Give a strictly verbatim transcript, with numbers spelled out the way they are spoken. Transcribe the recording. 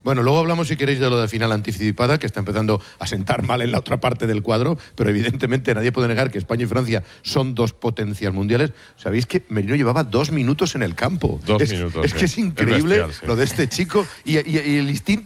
Bueno, luego hablamos, si queréis, de lo de final anticipada, que está empezando a sentar mal en la otra parte del cuadro, pero evidentemente nadie puede negar que España y Francia son dos potencias mundiales. ¿Sabéis que Merino llevaba dos minutos en el campo? Dos es, minutos. Es que es increíble es bestial, sí. lo de este chico y, y, y el instinto